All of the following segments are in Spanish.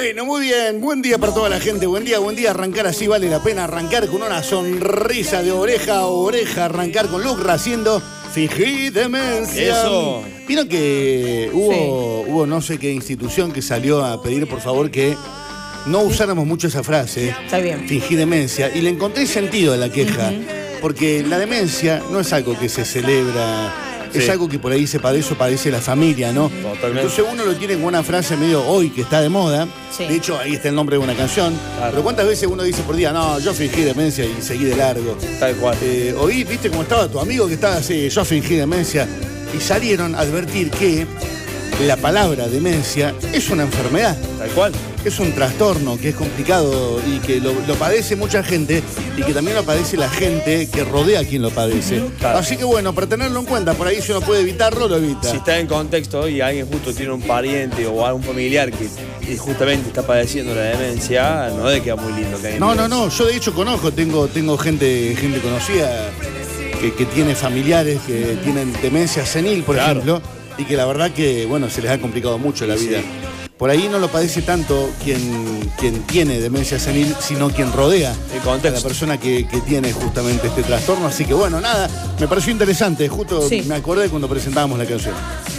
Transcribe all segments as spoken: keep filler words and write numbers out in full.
Bueno, muy bien. Buen día para toda la gente. Buen día, buen día. Arrancar así vale la pena. Arrancar con una sonrisa de oreja a oreja. Arrancar con Lucra haciendo fingir demencia. Eso. Vieron que hubo, Sí. hubo no sé qué institución que salió a pedir por favor que no usáramos mucho esa frase. Está bien. Fingir demencia. Y le encontré sentido a la queja. Porque la demencia no es algo que se celebra. Es Sí. algo que por ahí se padece o padece la familia, ¿no? Totalmente. Entonces uno lo tiene como una frase medio hoy que está de moda. Sí. De hecho, ahí está el nombre de una canción. Claro. Pero ¿cuántas veces uno dice por día, no, yo fingí demencia y seguí de largo? Tal cual. Eh, oí, viste cómo estaba tu amigo que estaba así, yo fingí demencia. Y salieron a advertir que la palabra demencia es una enfermedad. Tal cual. Es un trastorno que es complicado y que lo, lo padece mucha gente y que también lo padece la gente que rodea a quien lo padece. Claro. Así que bueno, para tenerlo en cuenta, por ahí si uno puede evitarlo, lo evita. Si está en contexto y alguien justo tiene un pariente o algún familiar que que justamente está padeciendo la demencia, no debe quedar muy lindo que alguien No, diga no, eso. no, yo de hecho conozco, tengo, tengo gente, gente conocida que, que tiene familiares que tienen demencia senil, por Claro. ejemplo, y que la verdad que, bueno, se les ha complicado mucho la Sí. vida. Por ahí no lo padece tanto quien, quien tiene demencia senil, sino quien rodea El a contexto. la persona que, que tiene justamente este trastorno. Así que bueno, nada, me pareció interesante, justo Sí. me acordé cuando presentábamos la canción.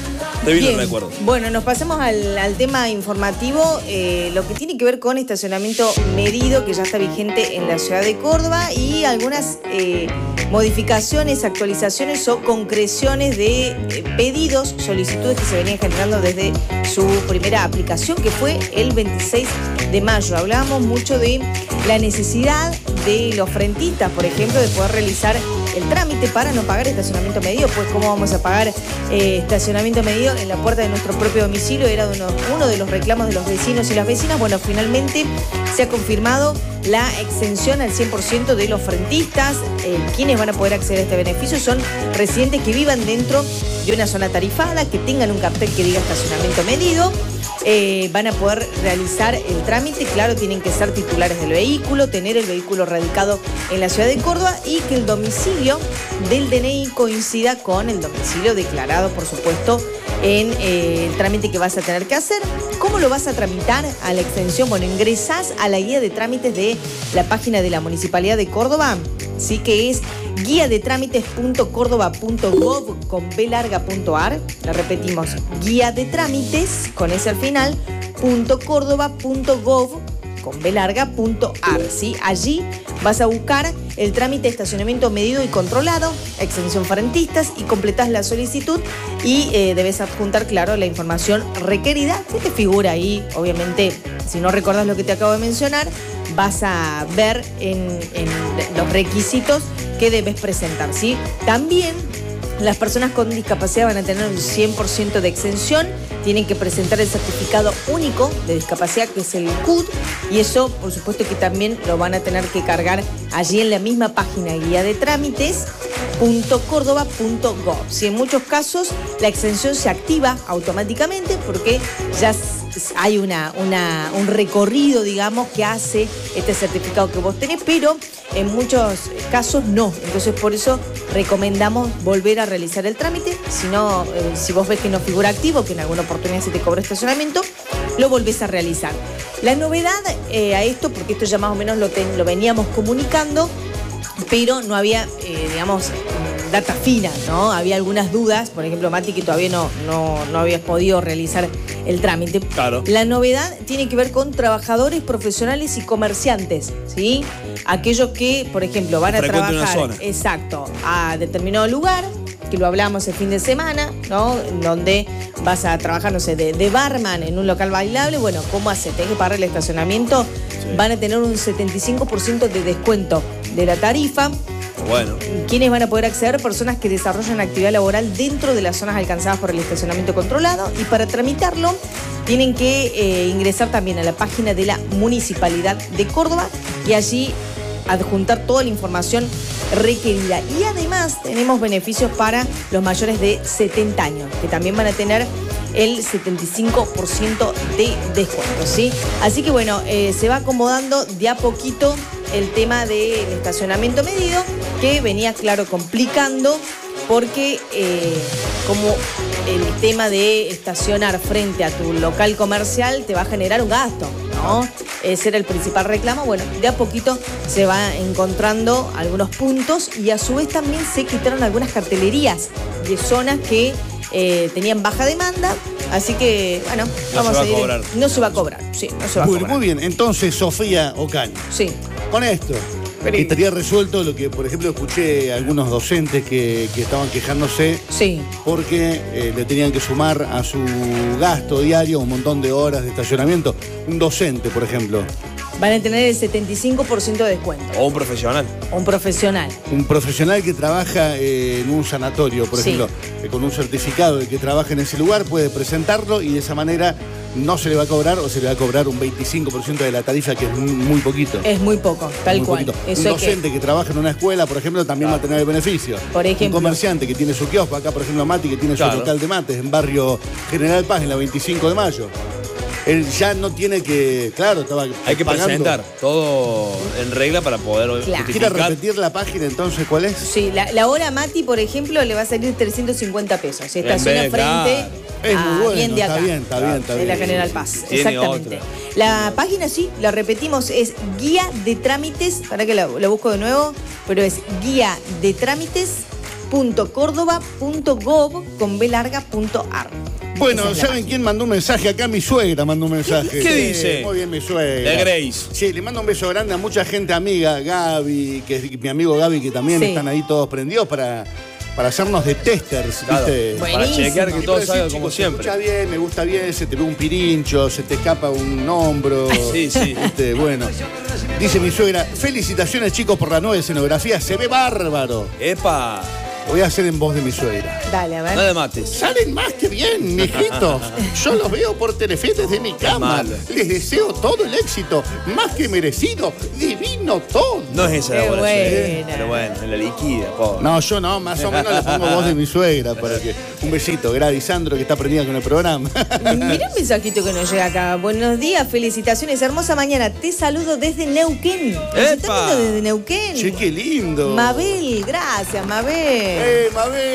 Te vino el Bien. recuerdo. Bueno, nos pasamos al, al tema informativo, eh, lo que tiene que ver con estacionamiento medido, que ya está vigente en la ciudad de Córdoba, y algunas eh, modificaciones, actualizaciones o concreciones de eh, pedidos, solicitudes que se venían generando desde su primera aplicación, que fue el veintiséis de mayo. Hablábamos mucho de la necesidad de los frentistas, por ejemplo, de poder realizar el trámite para no pagar estacionamiento medido. Pues cómo vamos a pagar eh, estacionamiento medido en la puerta de nuestro propio domicilio, era uno, uno de los reclamos de los vecinos y las vecinas. Bueno, finalmente se ha confirmado la exención al cien por ciento de los frentistas. Eh, quienes van a poder acceder a este beneficio son residentes que vivan dentro de una zona tarifada, que tengan un cartel que diga estacionamiento medido. Eh, van a poder realizar el trámite. Claro, tienen que ser titulares del vehículo, tener el vehículo radicado en la ciudad de Córdoba y que el domicilio del D N I coincida con el domicilio declarado, por supuesto, en eh, el trámite que vas a tener que hacer. ¿Cómo lo vas a tramitar a la extensión? Bueno, ingresás a la guía de trámites de la página de la Municipalidad de Córdoba, sí, que es guía de trámites punto córdoba punto gov con b larga punto ar. La repetimos, guía de trámites con ese al final, punto córdoba punto gov con b larga punto ar, ¿sí? Allí vas a buscar el trámite de estacionamiento medido y controlado, exención frentistas, y completás la solicitud y eh, debes adjuntar, claro, la información requerida que te figura ahí. Obviamente, si no recordás lo que te acabo de mencionar, vas a ver en, en los requisitos que debes presentar, ¿sí? También las personas con discapacidad van a tener un cien por ciento de exención, tienen que presentar el certificado único de discapacidad, que es el C U D, y eso, por supuesto, que también lo van a tener que cargar allí en la misma página, guía de trámites punto córdoba punto gov. Si en muchos casos la exención se activa automáticamente porque ya hay una, una, un recorrido, digamos, que hace este certificado que vos tenés, pero en muchos casos no. Entonces, por eso recomendamos volver a realizar el trámite. Si no, eh, si vos ves que no figura activo, que en alguna oportunidad se te cobra estacionamiento, lo volvés a realizar. La novedad eh, a esto, porque esto ya más o menos lo, ten, lo veníamos comunicando, pero no había, eh, digamos, data fina, ¿no? Había algunas dudas, por ejemplo, Mati, que todavía no, no, no habías podido realizar el trámite. Claro. La novedad tiene que ver con trabajadores profesionales y comerciantes, ¿sí? Aquellos que, por ejemplo, van a Frecuente una trabajar, zona. exacto, a determinado lugar, que lo hablamos el fin de semana, ¿no? En donde vas a trabajar, no sé, de, de barman en un local bailable. Bueno, ¿cómo haces? ¿Tenés que pagar el estacionamiento? Sí. Van a tener un setenta y cinco por ciento de descuento de la tarifa. Bueno. ¿Quiénes van a poder acceder? Personas que desarrollan actividad laboral dentro de las zonas alcanzadas por el estacionamiento controlado. Y para tramitarlo tienen que eh, ingresar también a la página de la Municipalidad de Córdoba y allí adjuntar toda la información requerida. Y además tenemos beneficios para los mayores de setenta años, que también van a tener el setenta y cinco por ciento de descuento, ¿sí? Así que bueno, eh, se va acomodando de a poquito el tema del estacionamiento medido, que venía, claro, complicando, porque eh, como el tema de estacionar frente a tu local comercial te va a generar un gasto, ¿no? Ese era el principal reclamo. Bueno, de a poquito se va encontrando algunos puntos y a su vez también se quitaron algunas cartelerías de zonas que eh, tenían baja demanda. Así que, bueno, no vamos se a ir. Va a cobrar. No se va a cobrar, sí, no se va a Muy, cobrar. muy bien, entonces Sofía Ocaña. Sí. Con esto, Pero- estaría resuelto lo que, por ejemplo, escuché a algunos docentes que, que estaban quejándose Sí. porque eh, le tenían que sumar a su gasto diario un montón de horas de estacionamiento. Un docente, por ejemplo, Van a tener el setenta y cinco por ciento de descuento. O un profesional. Un profesional. un profesional que trabaja eh, en un sanatorio, por Sí. ejemplo, eh, con un certificado de que trabaja en ese lugar, puede presentarlo y de esa manera no se le va a cobrar o se le va a cobrar un veinticinco por ciento de la tarifa, que es muy, muy poquito. Es muy poco, tal Muy cual. poquito. Eso un hay que- docente que... trabaja en una escuela, por ejemplo, también va a tener el beneficio. Por ejemplo. Un comerciante que tiene su kiosco, acá por ejemplo Mati, que tiene Claro. su local de mates en barrio General Paz, en la veinticinco de mayo. Él ya no tiene que, claro, estaba Hay que pagando. presentar todo en regla para poder Claro. ¿Quiere justificar. repetir la página entonces cuál es? Sí, la, la hora Mati, por ejemplo, le va a salir trescientos cincuenta pesos. Se En estaciona vez, frente claro. Es a muy bueno, bien de está acá. bien, está bien, está de la bien. General Paz. Tiene Exactamente. otra. La página sí, la repetimos, es guía de trámites, para que la, la busco de nuevo, pero es guía de trámites punto córdoba punto gov con b larga punto ar. Bueno, Esa es la ¿saben página. quién mandó un mensaje? Acá mi suegra mandó un mensaje. ¿Qué Sí, dice? Muy bien, mi suegra. La Grace. Sí, le mando un beso grande a mucha gente amiga, Gaby, que es mi amigo Gaby, que también Sí. están ahí todos prendidos para, para hacernos de testers, Claro. ¿viste? Bueno. Para chequear que Y todo para salga decir, como chicos, siempre. Se escucha bien, me gusta bien, se te ve un pirincho, se te escapa un hombro. Sí, sí. ¿Viste? Bueno, dice mi suegra, felicitaciones chicos por la nueva escenografía, se ve bárbaro. ¡Epa! Lo voy a hacer en voz de mi suegra. Dale, a ver. No le mates. Salen más que bien, mijitos. Yo los veo por Telefe desde mi cama. Malo. Les deseo todo el éxito, más que merecido, divino todo. No es esa Qué la buena suegra, buena. pero bueno, en la liquida, pobre. No, yo no, más o menos le pongo voz de mi suegra para que. Un besito, Grady Sandro, que está prendida con el programa. Mira un mensajito que nos llega acá. Buenos días, felicitaciones, hermosa mañana. Te saludo desde Neuquén. Nos ¡Epa! están viendo desde Neuquén. Che, qué lindo. Mabel, gracias, Mabel. Eh, Mabel.